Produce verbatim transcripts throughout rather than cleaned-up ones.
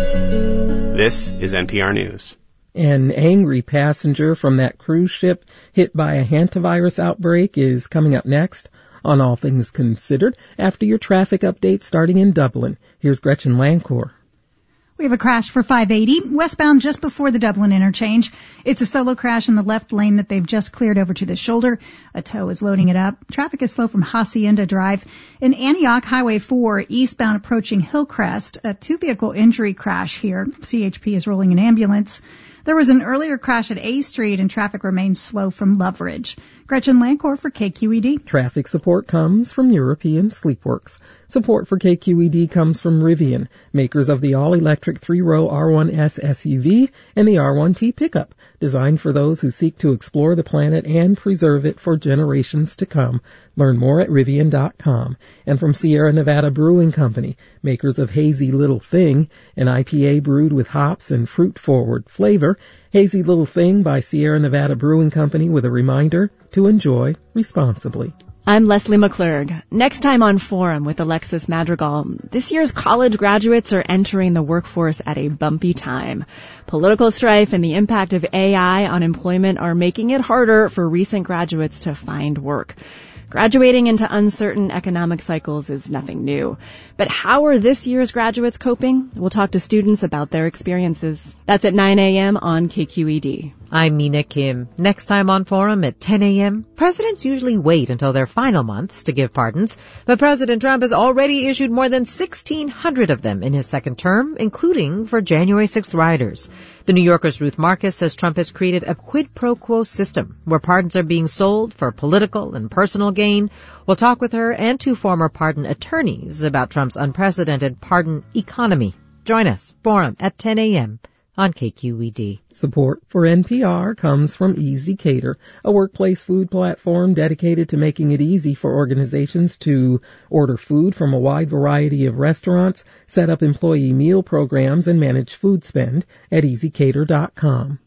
This is N P R News. An angry passenger from that cruise ship hit by a hantavirus outbreak is coming up next on All Things Considered after your traffic update starting in Dublin. Here's Gretchen Lancourt. We have a crash for five eighty, westbound just before the Dublin interchange. It's a solo crash in the left lane that they've just cleared over to the shoulder. A tow is loading it up. Traffic is slow from Hacienda Drive. In Antioch, Highway four, eastbound approaching Hillcrest, a two-vehicle injury crash here. C H P is rolling an ambulance. There was an earlier crash at A Street and traffic remains slow from Loveridge. Gretchen Lancourt for K Q E D. Traffic support comes from European Sleepworks. Support for K Q E D comes from Rivian, makers of the all-electric three-row R one S S U V and the R one T pickup, designed for those who seek to explore the planet and preserve it for generations to come. Learn more at Rivian dot com. And from Sierra Nevada Brewing Company, makers of Hazy Little Thing, an I P A brewed with hops and fruit-forward flavor. Hazy Little Thing by Sierra Nevada Brewing Company with a reminder to enjoy responsibly. I'm Leslie McClurg. Next time on Forum with Alexis Madrigal, this year's college graduates are entering the workforce at a bumpy time. Political strife and the impact of A I on employment are making it harder for recent graduates to find work. Graduating into uncertain economic cycles is nothing new. But how are this year's graduates coping? We'll talk to students about their experiences. That's at nine a.m. on K Q E D. I'm Mina Kim. Next time on Forum at ten a.m., presidents usually wait until their final months to give pardons, but President Trump has already issued more than sixteen hundred of them in his second term, including for January sixth rioters. The New Yorker's Ruth Marcus says Trump has created a quid pro quo system where pardons are being sold for political and personal gain. We'll talk with her and two former pardon attorneys about Trump's unprecedented pardon economy. Join us, Forum at ten a.m. on K Q E D. Support for N P R comes from Easy Cater, a workplace food platform dedicated to making it easy for organizations to order food from a wide variety of restaurants, set up employee meal programs, and manage food spend at easy cater dot com.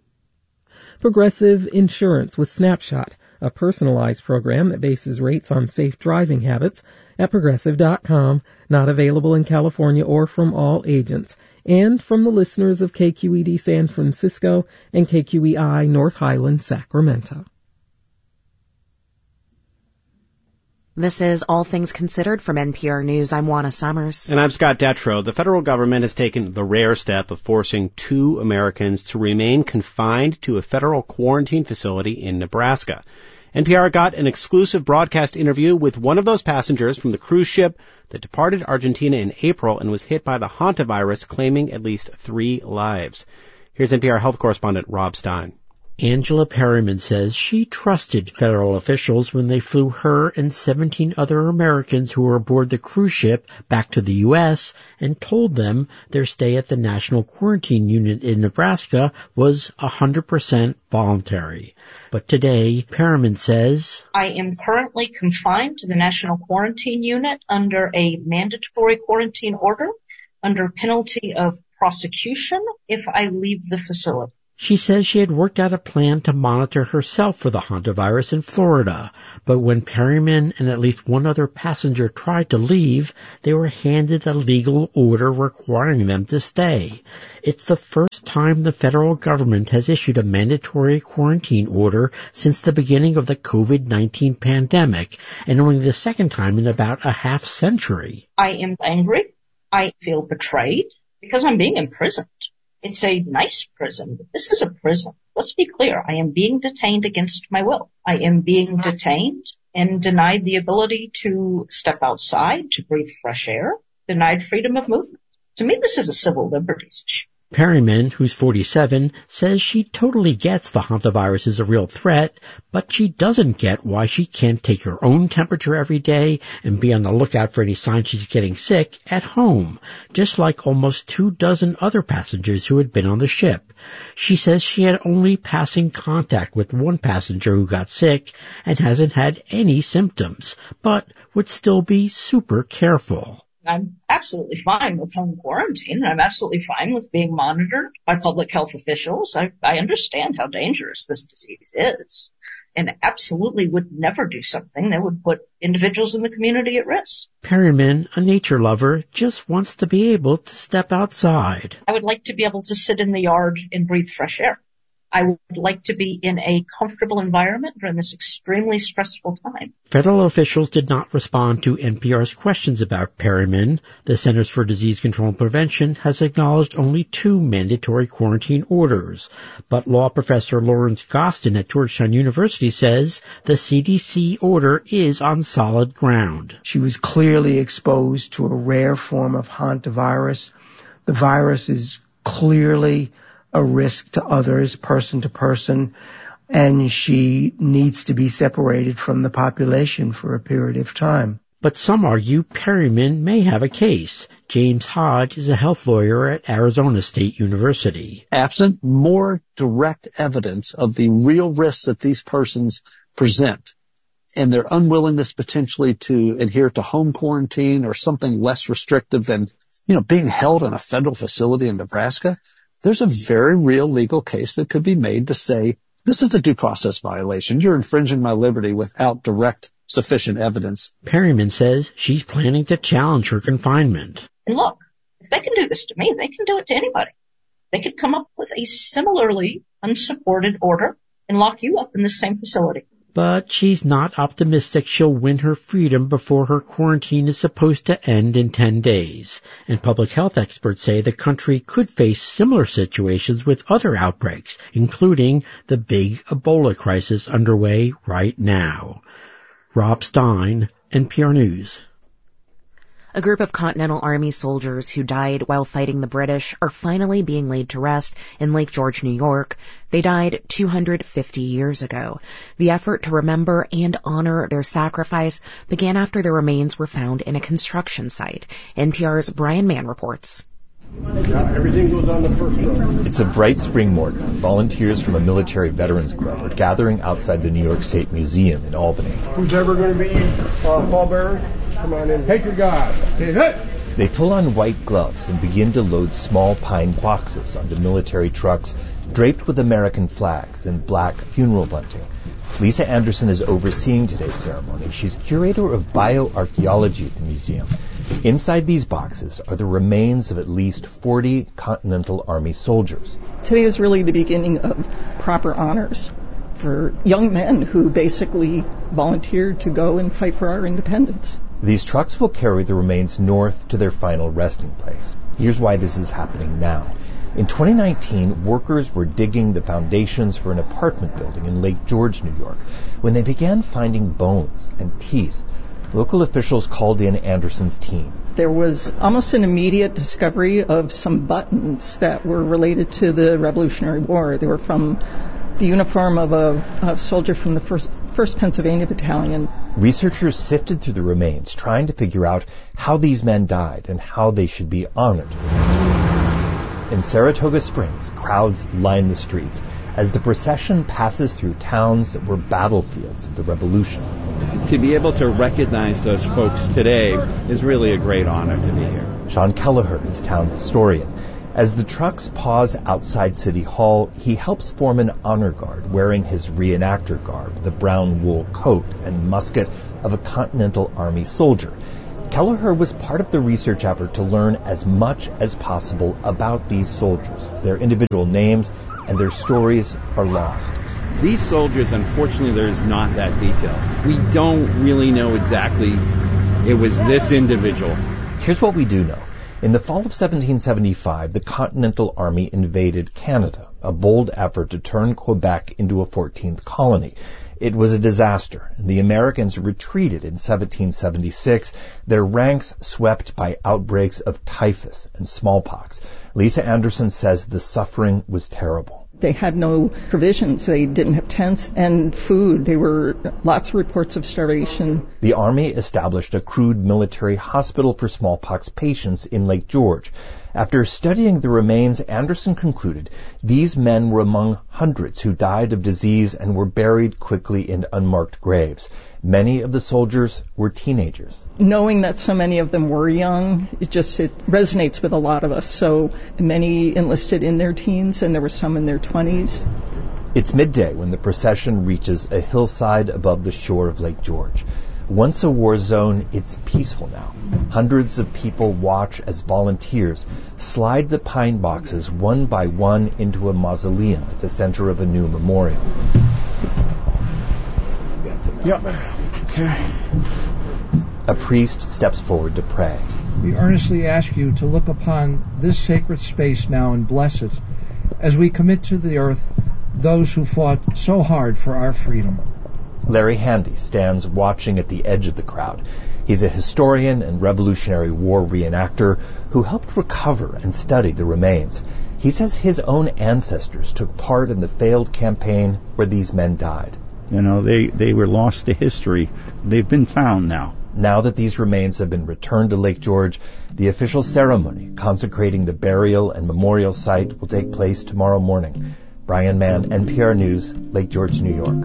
Progressive Insurance with Snapshot, a personalized program that bases rates on safe driving habits at progressive dot com, not available in California or from all agents. And from the listeners of K Q E D San Francisco and K Q E I North Highlands, Sacramento. This is All Things Considered from N P R News. I'm Juana Summers. And I'm Scott Detrow. The federal government has taken the rare step of forcing two Americans to remain confined to a federal quarantine facility in Nebraska. N P R got an exclusive broadcast interview with one of those passengers from the cruise ship that departed Argentina in April and was hit by the hantavirus, claiming at least three lives. Here's N P R health correspondent Rob Stein. Angela Perryman says she trusted federal officials when they flew her and seventeen other Americans who were aboard the cruise ship back to the U S and told them their stay at the National Quarantine Unit in Nebraska was one hundred percent voluntary. But today, Perryman says, I am currently confined to the National Quarantine Unit under a mandatory quarantine order under penalty of prosecution if I leave the facility. She says she had worked out a plan to monitor herself for the hantavirus in Florida, but when Perryman and at least one other passenger tried to leave, they were handed a legal order requiring them to stay. It's the first time the federal government has issued a mandatory quarantine order since the beginning of the covid nineteen pandemic, and only the second time in about a half century. I am angry. I feel betrayed because I'm being imprisoned. It's a nice prison, but this is a prison. Let's be clear. I am being detained against my will. I am being detained and denied the ability to step outside, to breathe fresh air, denied freedom of movement. To me, this is a civil liberties issue. Perryman, who's forty-seven, says she totally gets the hantavirus is a real threat, but she doesn't get why she can't take her own temperature every day and be on the lookout for any sign she's getting sick at home, just like almost two dozen other passengers who had been on the ship. She says she had only passing contact with one passenger who got sick and hasn't had any symptoms, but would still be super careful. I'm absolutely fine with home quarantine. I'm absolutely fine with being monitored by public health officials. I, I understand how dangerous this disease is. and absolutely would never do something that would put individuals in the community at risk. Perryman, a nature lover, just wants to be able to step outside. I would like to be able to sit in the yard and breathe fresh air. I would like to be in a comfortable environment during this extremely stressful time. Federal officials did not respond to N P R's questions about Perryman. The Centers for Disease Control and Prevention has acknowledged only two mandatory quarantine orders. But law professor Lawrence Gostin at Georgetown University says the C D C order is on solid ground. She was clearly exposed to a rare form of hantavirus. The virus is clearly a risk to others, person to person, and she needs to be separated from the population for a period of time. But some argue Perryman may have a case. James Hodge is a health lawyer at Arizona State University. Absent more direct evidence of the real risks that these persons present and their unwillingness potentially to adhere to home quarantine or something less restrictive than, you know, being held in a federal facility in Nebraska, there's a very real legal case that could be made to say, this is a due process violation. You're infringing my liberty without direct, sufficient evidence. Perryman says she's planning to challenge her confinement. And look, if they can do this to me, they can do it to anybody. They could come up with a similarly unsupported order and lock you up in the same facility. But she's not optimistic she'll win her freedom before her quarantine is supposed to end in ten days. And public health experts say the country could face similar situations with other outbreaks, including the big Ebola crisis underway right now. Rob Stein, N P R News. A group of Continental Army soldiers who died while fighting the British are finally being laid to rest in Lake George, New York. They died two hundred fifty years ago. The effort to remember and honor their sacrifice began after their remains were found in a construction site. N P R's Brian Mann reports. Everything goes on the first row. It's a bright spring morning. Volunteers from a military veterans club are gathering outside the New York State Museum in Albany. Who's ever going to be uh, pallbearer? Come on in. Take your guard. Okay, hey. They pull on white gloves and begin to load small pine boxes onto military trucks draped with American flags and black funeral bunting. Lisa Anderson is overseeing today's ceremony. She's curator of bioarchaeology at the museum. Inside these boxes are the remains of at least forty Continental Army soldiers. Today is really the beginning of proper honors for young men who basically volunteered to go and fight for our independence. These trucks will carry the remains north to their final resting place. Here's why this is happening now. In twenty nineteen, workers were digging the foundations for an apartment building in Lake George, New York, when they began finding bones and teeth. Local officials called in Anderson's team. There was almost an immediate discovery of some buttons that were related to the Revolutionary War. They were from the uniform of a, a soldier from the first, first Pennsylvania Battalion. Researchers sifted through the remains, trying to figure out how these men died and how they should be honored. In Saratoga Springs, crowds line the streets as the procession passes through towns that were battlefields of the Revolution. To be able to recognize those folks today is really a great honor to be here. Sean Kelleher is town historian. As the trucks pause outside City Hall, he helps form an honor guard wearing his reenactor garb, the brown wool coat and musket of a Continental Army soldier. Kelleher was part of the research effort to learn as much as possible about these soldiers. Their individual names and their stories are lost. These soldiers, unfortunately, there is not that detail. We don't really know exactly it was this individual. Here's what we do know. In the fall of seventeen seventy-five, the Continental Army invaded Canada, a bold effort to turn Quebec into a fourteenth colony. It was a disaster, and the Americans retreated in seventeen seventy-six, their ranks swept by outbreaks of typhus and smallpox. Lisa Anderson says the suffering was terrible. They had no provisions. They didn't have tents and food. There were lots of reports of starvation. The Army established a crude military hospital for smallpox patients in Lake George. After studying the remains, Anderson concluded these men were among hundreds who died of disease and were buried quickly in unmarked graves. Many of the soldiers were teenagers. Knowing that so many of them were young, it just it resonates with a lot of us. So many enlisted in their teens, and there were some in their twenties. It's midday when the procession reaches a hillside above the shore of Lake George. Once a war zone, it's peaceful now. Hundreds of people watch as volunteers slide the pine boxes one by one into a mausoleum at the center of a new memorial. Yep. Okay. A priest steps forward to pray. We earnestly ask you to look upon this sacred space now and bless it as we commit to the earth those who fought so hard for our freedom. Larry Handy stands watching at the edge of the crowd. He's a historian and Revolutionary War reenactor who helped recover and study the remains. He says his own ancestors took part in the failed campaign where these men died. You know, they, they were lost to history. They've been found now. Now that these remains have been returned to Lake George, the official ceremony consecrating the burial and memorial site will take place tomorrow morning. Brian Mann, N P R News, Lake George, New York.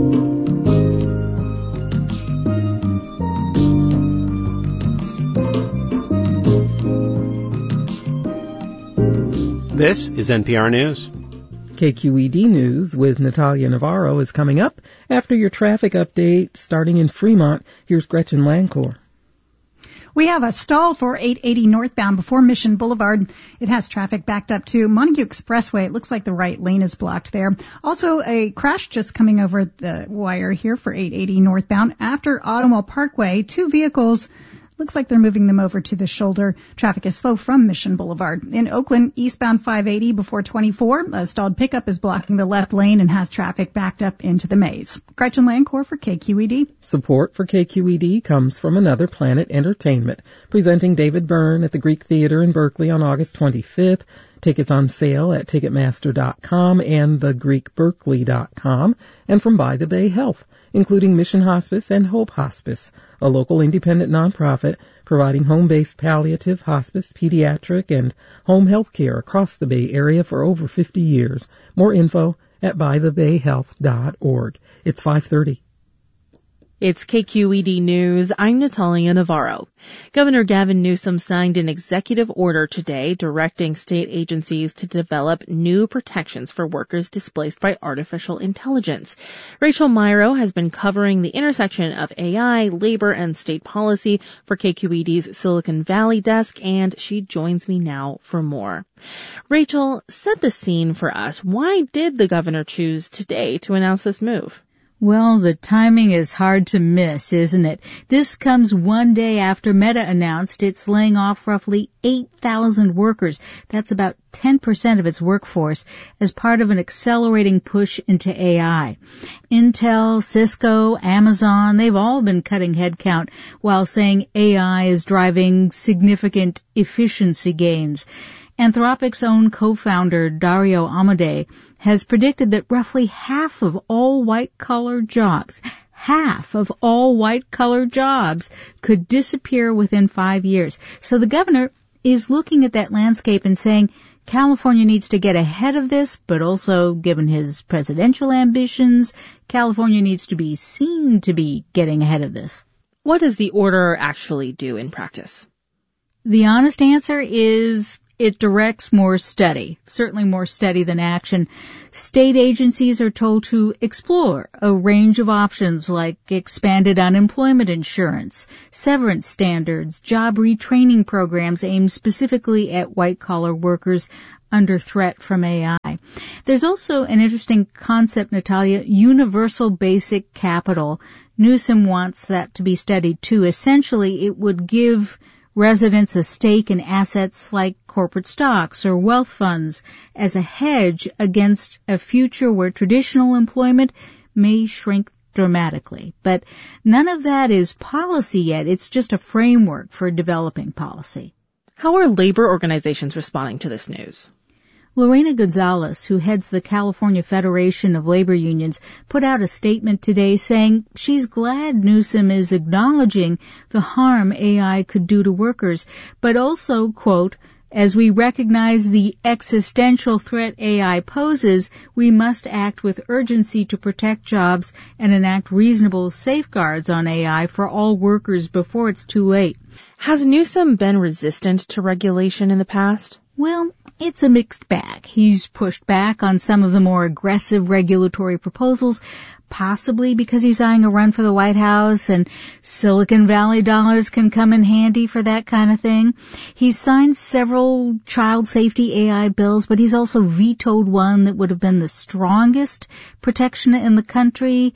This is N P R News. K Q E D News with Natalia Navarro is coming up after your traffic update starting in Fremont. Here's Gretchen Lancour. We have a stall for eight eighty northbound before Mission Boulevard. It has traffic backed up to Montague Expressway. It looks like the right lane is blocked there. Also, a crash just coming over the wire here for eight eighty northbound after Automall Parkway. Two vehicles. Looks like they're moving them over to the shoulder. Traffic is slow from Mission Boulevard. In Oakland, eastbound five eighty before twenty-four, a stalled pickup is blocking the left lane and has traffic backed up into the maze. Gretchen Lancour for K Q E D. Support for K Q E D comes from Another Planet Entertainment, presenting David Byrne at the Greek Theater in Berkeley on August twenty-fifth. Tickets on sale at Ticketmaster dot com and the Greek Berkeley dot com, and from By the Bay Health, including Mission Hospice and Hope Hospice, a local independent nonprofit providing home-based palliative, hospice, pediatric, and home health care across the Bay Area for over fifty years. More info at by the bay health dot org. It's five thirty. It's K Q E D News. I'm Natalia Navarro. Governor Gavin Newsom signed an executive order today directing state agencies to develop new protections for workers displaced by artificial intelligence. Rachel Myrow has been covering the intersection of A I, labor, and state policy for K Q E D's Silicon Valley desk, and she joins me now for more. Rachel, set the scene for us. Why did the governor choose today to announce this move? Well, the timing is hard to miss, isn't it? This comes one day after Meta announced it's laying off roughly eight thousand workers. That's about ten percent of its workforce as part of an accelerating push into A I. Intel, Cisco, Amazon, they've all been cutting headcount while saying A I is driving significant efficiency gains. Anthropic's own co-founder, Dario Amodei, has predicted that roughly half of all white-collar jobs, half of all white-collar jobs could disappear within five years. So the governor is looking at that landscape and saying California needs to get ahead of this, but also, given his presidential ambitions, California needs to be seen to be getting ahead of this. What does the order actually do in practice? The honest answer is it directs more study, certainly more study than action. State agencies are told to explore a range of options like expanded unemployment insurance, severance standards, job retraining programs aimed specifically at white-collar workers under threat from A I. There's also an interesting concept, Natalia, universal basic capital. Newsom wants that to be studied too. Essentially, it would give residents a stake in assets like corporate stocks or wealth funds as a hedge against a future where traditional employment may shrink dramatically. But none of that is policy yet. It's just a framework for developing policy. How are labor organizations responding to this news? Lorena Gonzalez, who heads the California Federation of Labor Unions, put out a statement today saying she's glad Newsom is acknowledging the harm A I could do to workers, but also, quote, as we recognize the existential threat A I poses, we must act with urgency to protect jobs and enact reasonable safeguards on A I for all workers before it's too late. Has Newsom been resistant to regulation in the past? Well, it's a mixed bag. He's pushed back on some of the more aggressive regulatory proposals, possibly because he's eyeing a run for the White House and Silicon Valley dollars can come in handy for that kind of thing. He's signed several child safety A I bills, but he's also vetoed one that would have been the strongest protection in the country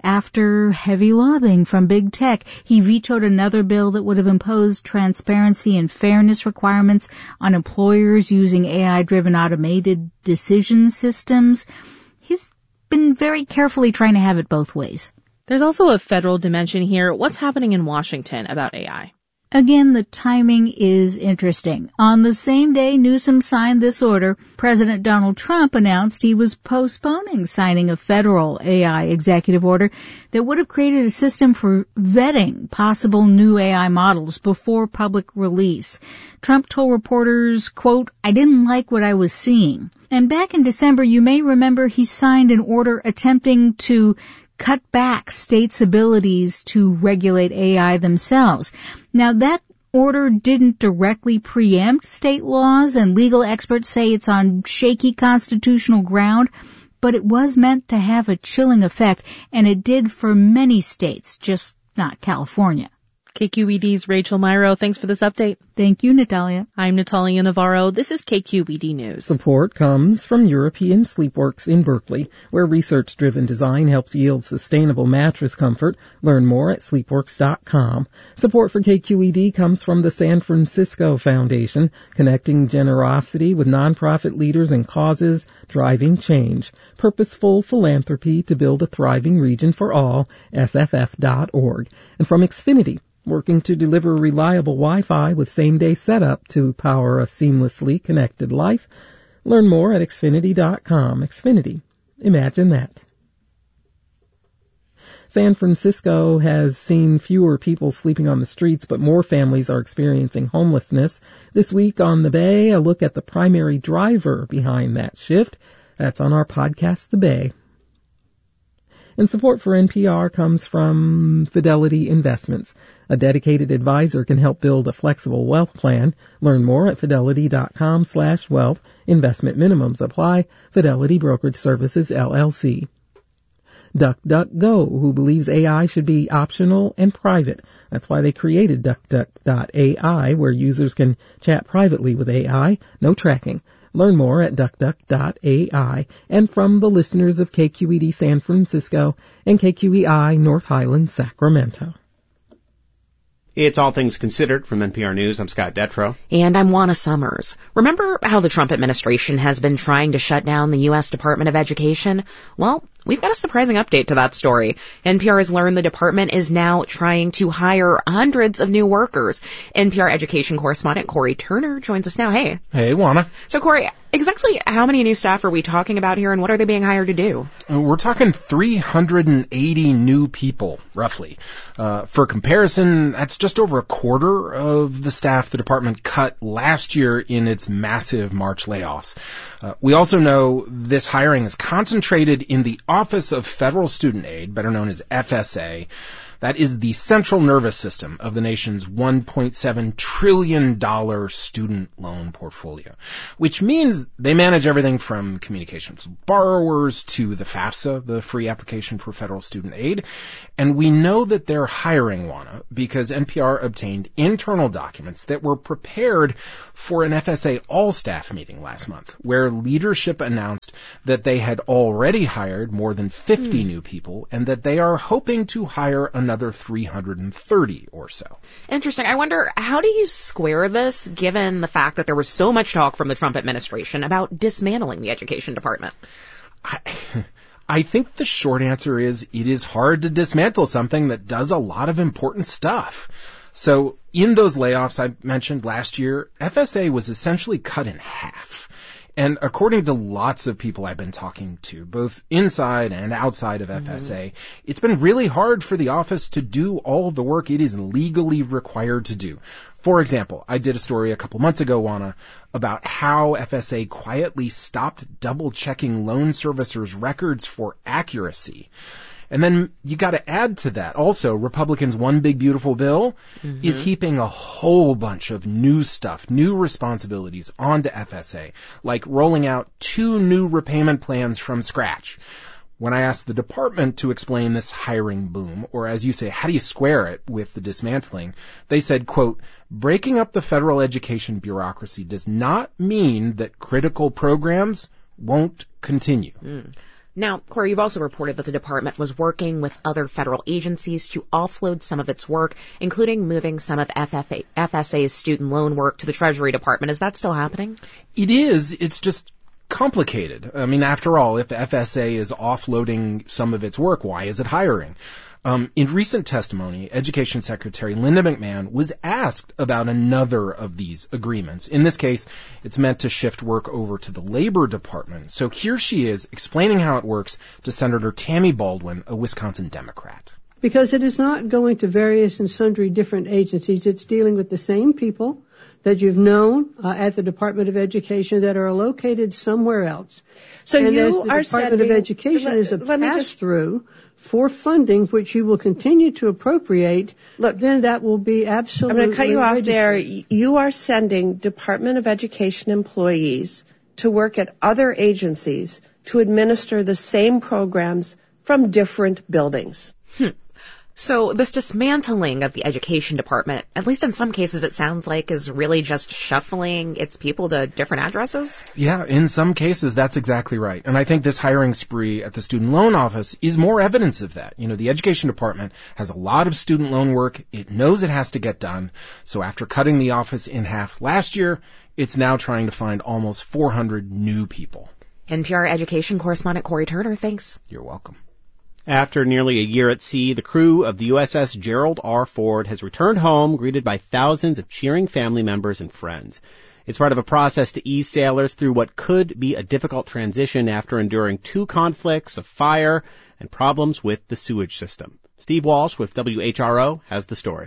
after heavy lobbying from big tech. He vetoed another bill that would have imposed transparency and fairness requirements on employers using A I-driven automated decision systems. He's been very carefully trying to have it both ways. There's also a federal dimension here. What's happening in Washington about A I? Again, the timing is interesting. On the same day Newsom signed this order, President Donald Trump announced he was postponing signing a federal A I executive order that would have created a system for vetting possible new A I models before public release. Trump told reporters, quote, "I didn't like what I was seeing." And back in December, you may remember he signed an order attempting to cut back states' abilities to regulate A I themselves. Now, that order didn't directly preempt state laws, and legal experts say it's on shaky constitutional ground, but it was meant to have a chilling effect, and it did for many states, just not California. K Q E D's Rachel Myrow, thanks for this update. Thank you, Natalia. I'm Natalia Navarro. This is K Q E D News. Support comes from European Sleepworks in Berkeley, where research-driven design helps yield sustainable mattress comfort. Learn more at sleepworks dot com. Support for K Q E D comes from the San Francisco Foundation, connecting generosity with nonprofit leaders and causes driving change. Purposeful philanthropy to build a thriving region for all, S F F dot org. And from Xfinity, working to deliver reliable Wi-Fi with same-day setup to power a seamlessly connected life. Learn more at Xfinity dot com. Xfinity. Imagine that. San Francisco has seen fewer people sleeping on the streets, but more families are experiencing homelessness. This week on The Bay, a look at the primary driver behind that shift. That's on our podcast, The Bay. And support for N P R comes from Fidelity Investments. A dedicated advisor can help build a flexible wealth plan. Learn more at fidelity dot com slash wealth. Investment minimums apply. Fidelity Brokerage Services, L L C. DuckDuckGo, who believes A I should be optional and private. That's why they created DuckDuck dot A I, where users can chat privately with A I. No tracking. Learn more at duck duck dot A I. And from the listeners of K Q E D San Francisco and K Q E I North Highlands, Sacramento. It's All Things Considered from N P R News. I'm Scott Detrow. And I'm Juana Summers. Remember how the Trump administration has been trying to shut down the U S Department of Education? Well, we've got a surprising update to that story. N P R has learned the department is now trying to hire hundreds of new workers. N P R education correspondent Corey Turner joins us now. Hey. Hey, Juana. So, Corey, exactly how many new staff are we talking about here, and what are they being hired to do? We're talking three hundred eighty new people, roughly. Uh, for comparison, that's just over a quarter of the staff the department cut last year in its massive March layoffs. Uh, we also know this hiring is concentrated in the Office of Federal Student Aid, better known as F S A. That is the central nervous system of the nation's one point seven trillion dollars student loan portfolio, which means they manage everything from communications with borrowers to the FAFSA, the free application for federal student aid. And we know that they're hiring Juana because N P R obtained internal documents that were prepared for an F S A all-staff meeting last month, where leadership announced that they had already hired more than fifty hmm. new people and that they are hoping to hire another another three hundred thirty or so. Interesting. I wonder, how do you square this given the fact that there was so much talk from the Trump administration about dismantling the education department? I, I think the short answer is it is hard to dismantle something that does a lot of important stuff. So in those layoffs I mentioned last year, F S A was essentially cut in half. And according to lots of people I've been talking to, both inside and outside of F S A, mm-hmm. it's been really hard for the office to do all of the work it is legally required to do. For example, I did a story a couple months ago, Juana, about how F S A quietly stopped double-checking loan servicers' records for accuracy. And then you got to add to that also Republicans' One Big Beautiful Bill mm-hmm. is heaping a whole bunch of new stuff, new responsibilities onto F S A, like rolling out two new repayment plans from scratch. When I asked the department to explain this hiring boom, or as you say, how do you square it with the dismantling, they said, quote, breaking up the federal education bureaucracy does not mean that critical programs won't continue. Mm. Now, Corey, you've also reported that the department was working with other federal agencies to offload some of its work, including moving some of F S A's student loan work to the Treasury Department. Is that still happening? It is. It's just complicated. I mean, after all, if F S A is offloading some of its work, why is it hiring? Um, in recent testimony, Education Secretary Linda McMahon was asked about another of these agreements. In this case, it's meant to shift work over to the Labor Department. So here she is explaining how it works to Senator Tammy Baldwin, a Wisconsin Democrat. Because it is not going to various and sundry different agencies. It's dealing with the same people that you've known uh, at the Department of Education that are located somewhere else. So and you as the are Department sending, of Education let, is a let pass-through for funding, which you will continue to appropriate, look, then that will be absolutely I'm going to cut you off registered. there. You are sending Department of Education employees to work at other agencies to administer the same programs from different buildings. Hmm. So this dismantling of the education department, at least in some cases it sounds like, is really just shuffling its people to different addresses? Yeah, in some cases that's exactly right. And I think this hiring spree at the student loan office is more evidence of that. You know, the education department has a lot of student loan work. It knows it has to get done. So after cutting the office in half last year, it's now trying to find almost four hundred new people. N P R education correspondent Corey Turner, thanks. You're welcome. After nearly a year at sea, the crew of the U S S Gerald R. Ford has returned home, greeted by thousands of cheering family members and friends. It's part of a process to ease sailors through what could be a difficult transition after enduring two conflicts of fire and problems with the sewage system. Steve Walsh with W H R O has the story.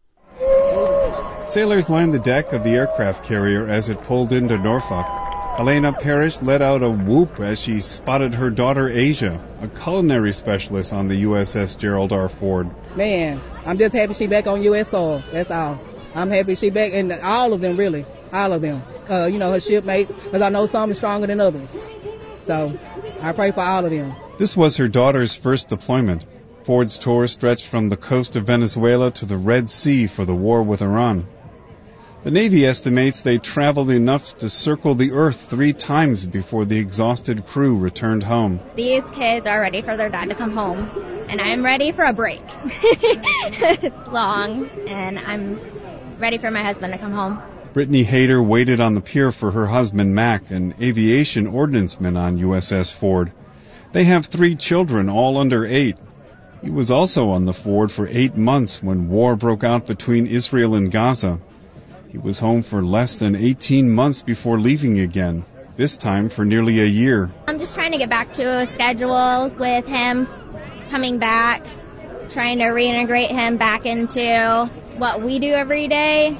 Sailors lined the deck of the aircraft carrier as it pulled into Norfolk. Elena Parrish let out a whoop as she spotted her daughter Asia, a culinary specialist on the U S S Gerald R. Ford. Man, I'm just happy she back on U S soil. That's all. I'm happy she back, and all of them, really, all of them. Uh, you know, her shipmates, because I know some are stronger than others. So I pray for all of them. This was her daughter's first deployment. Ford's tour stretched from the coast of Venezuela to the Red Sea for the war with Iran. The Navy estimates they traveled enough to circle the Earth three times before the exhausted crew returned home. These kids are ready for their dad to come home, and I'm ready for a break. It's long, and I'm ready for my husband to come home. Brittany Hayter waited on the pier for her husband, Mac, an aviation ordnanceman on U S S Ford. They have three children, all under eight. He was also on the Ford for eight months when war broke out between Israel and Gaza. He was home for less than eighteen months before leaving again, this time for nearly a year. I'm just trying to get back to a schedule with him coming back, trying to reintegrate him back into what we do every day.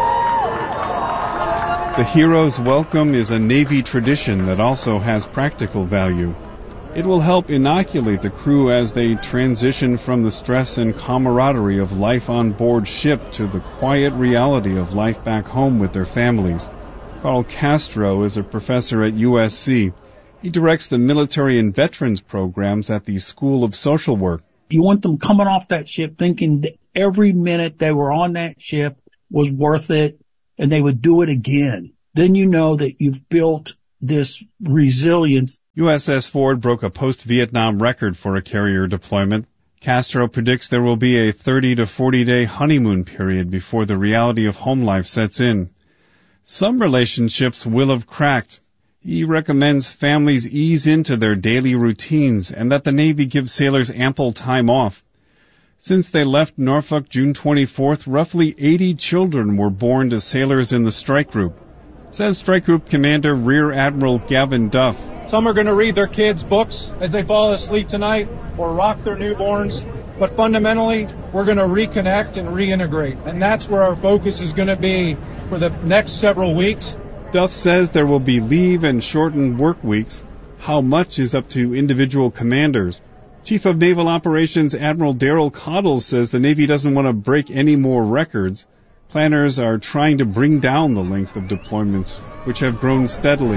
The hero's welcome is a Navy tradition that also has practical value. It will help inoculate the crew as they transition from the stress and camaraderie of life on board ship to the quiet reality of life back home with their families. Carl Castro is a professor at U S C. He directs the military and veterans programs at the School of Social Work. You want them coming off that ship thinking that every minute they were on that ship was worth it and they would do it again. Then you know that you've built this resilience. U S S Ford broke a post-Vietnam record for a carrier deployment. Castro predicts there will be a thirty to forty day honeymoon period before the reality of home life sets in. Some relationships will have cracked. He recommends families ease into their daily routines and that the Navy give sailors ample time off. Since they left Norfolk June twenty-fourth, roughly eighty children were born to sailors in the strike group, says Strike Group Commander Rear Admiral Gavin Duff. Some are going to read their kids' books as they fall asleep tonight or rock their newborns. But fundamentally, we're going to reconnect and reintegrate. And that's where our focus is going to be for the next several weeks. Duff says there will be leave and shortened work weeks. How much is up to individual commanders. Chief of Naval Operations Admiral Daryl Coddle says the Navy doesn't want to break any more records. Planners are trying to bring down the length of deployments, which have grown steadily.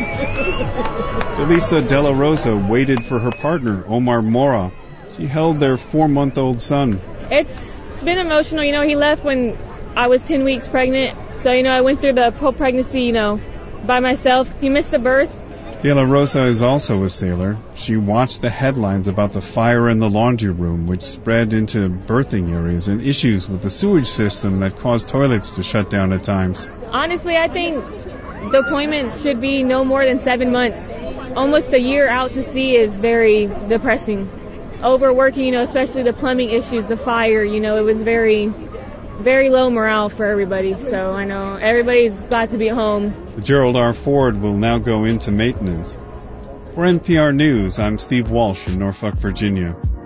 Elisa De La Rosa waited for her partner, Omar Mora. She held their four-month-old son. It's been emotional. You know, he left when I was ten weeks pregnant. So, you know, I went through the whole pregnancy, you know, by myself. He missed the birth. De La Rosa is also a sailor. She watched the headlines about the fire in the laundry room, which spread into birthing areas, and issues with the sewage system that caused toilets to shut down at times. Honestly, I think deployments should be no more than seven months. Almost a year out to sea is very depressing. Overworking, you know, especially the plumbing issues, the fire, you know, it was very, very low morale for everybody. So I know everybody's glad to be home. The Gerald R. Ford will now go into maintenance. For N P R News, I'm Steve Walsh in Norfolk, Virginia.